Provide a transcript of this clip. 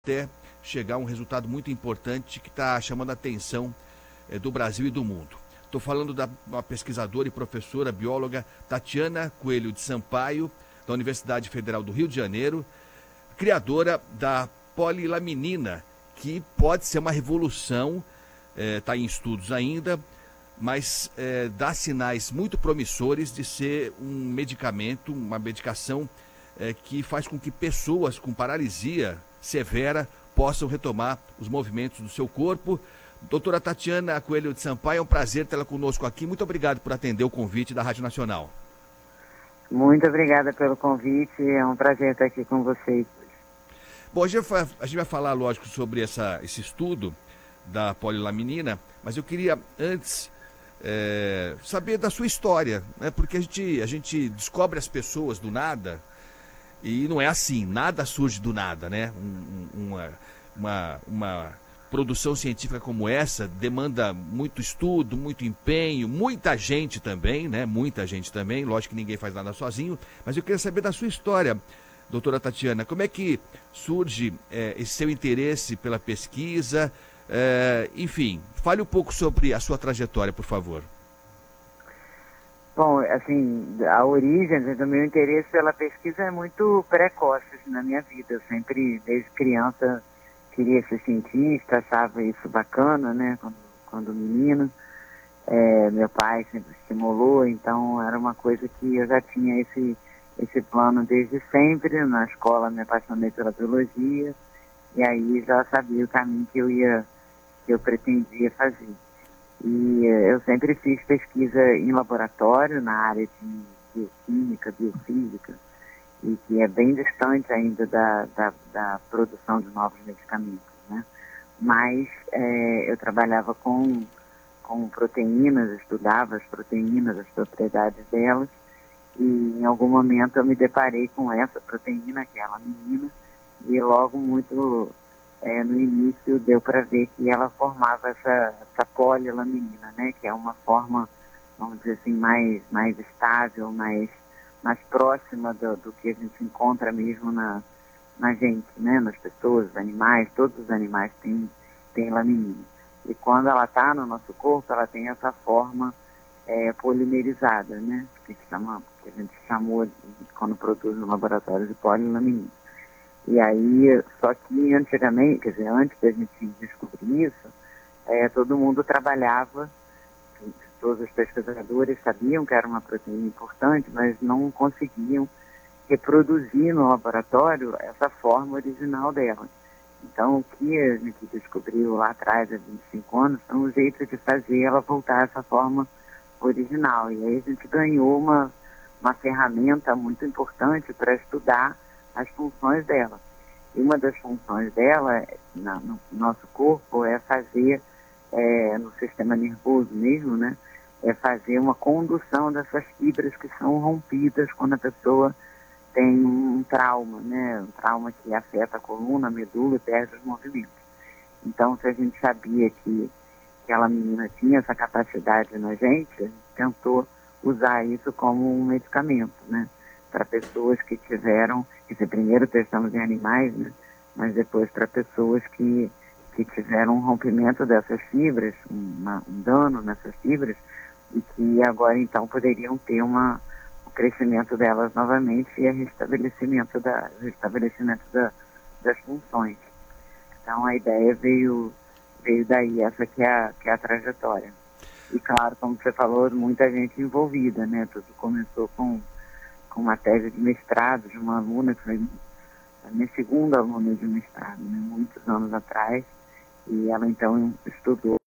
até chegar a um resultado muito importante que está chamando a atenção do Brasil e do mundo. Estou falando da uma pesquisadora e professora bióloga Tatiana Coelho de Sampaio, da Universidade Federal do Rio de Janeiro, criadora da polilaminina, que pode ser uma revolução, está em estudos ainda, mas dá sinais muito promissores de ser um medicamento, uma medicação que faz com que pessoas com paralisia severa possam retomar os movimentos do seu corpo. Doutora Tatiana Coelho de Sampaio, é um prazer tê-la conosco aqui. Muito obrigado por atender o convite da Rádio Nacional. Muito obrigada pelo convite, é um prazer estar aqui com vocês. Bom, a gente vai falar, lógico, sobre esse estudo da polilaminina, mas eu queria antes saber da sua história, né? Porque a gente descobre as pessoas do nada. E não é assim, nada surge do nada, né? Uma produção científica como essa demanda muito estudo, muito empenho, muita gente também, né? Muita gente também, lógico que ninguém faz nada sozinho, mas eu queria saber da sua história, doutora Tatiana, como é que surge esse seu interesse pela pesquisa, enfim, fale um pouco sobre a sua trajetória, por favor. Bom, assim, a origem do meu interesse pela pesquisa é muito precoce na minha vida. Eu sempre, desde criança, queria ser cientista, achava isso bacana, né, quando menino. Meu pai sempre estimulou, então era uma coisa que eu já tinha esse plano desde sempre. Na escola me apaixonei pela biologia, e aí já sabia o caminho que eu pretendia fazer. E eu sempre fiz pesquisa em laboratório, na área de bioquímica, biofísica, e que é bem distante ainda da produção de novos medicamentos, né? Mas eu trabalhava com proteínas, estudava as proteínas, as propriedades delas, e em algum momento eu me deparei com essa proteína, que é a laminina, e logo muito... no início deu para ver que ela formava essa polilaminina, né? Que é uma forma, vamos dizer assim, mais estável, mais próxima do que a gente encontra mesmo na gente, né? Nas pessoas, nos animais, todos os animais têm laminina. E quando ela está no nosso corpo, ela tem essa forma polimerizada, né? Que a gente chamou, quando produz no laboratório, de polilaminina. E aí, só que antigamente, quer dizer, antes da gente descobrir isso, todo mundo trabalhava, todos os pesquisadores sabiam que era uma proteína importante, mas não conseguiam reproduzir no laboratório essa forma original dela. Então, o que a gente descobriu lá atrás, há 25 anos, são os jeitos de fazer ela voltar a essa forma original. E aí a gente ganhou uma ferramenta muito importante para estudar as funções dela. E uma das funções dela no nosso corpo é fazer, no sistema nervoso mesmo, né? É fazer uma condução dessas fibras que são rompidas quando a pessoa tem um trauma, né? Um trauma que afeta a coluna, a medula e perde os movimentos. Então, se a gente sabia que aquela menina tinha essa capacidade na gente, a gente tentou usar isso como um medicamento, né? Para pessoas que tiveram, primeiro testamos em animais, né? Mas depois para pessoas que tiveram um rompimento dessas fibras, um dano nessas fibras, e que agora então poderiam ter o crescimento delas novamente e o restabelecimento das funções. Então a ideia veio daí, essa que é a trajetória. E claro, como você falou, muita gente envolvida, né? Tudo começou com uma tese de mestrado de uma aluna que foi a minha segunda aluna de mestrado, né, muitos anos atrás, e ela então estudou